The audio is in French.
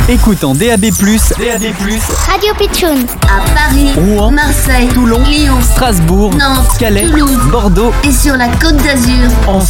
Écoute en DAB+, Radio Pitchoun. À Paris, Rouen, Marseille, Toulon, Lyon, Strasbourg, Nantes, Calais, Toulouse, Bordeaux et sur la Côte d'Azur. en